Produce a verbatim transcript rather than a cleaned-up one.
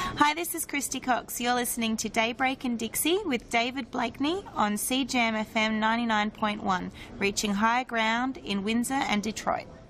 Hi, this is Christy Cox. You're listening to Daybreak and Dixie with David Blakeney on C J A M F M ninety-nine point one, reaching higher ground in Windsor and Detroit.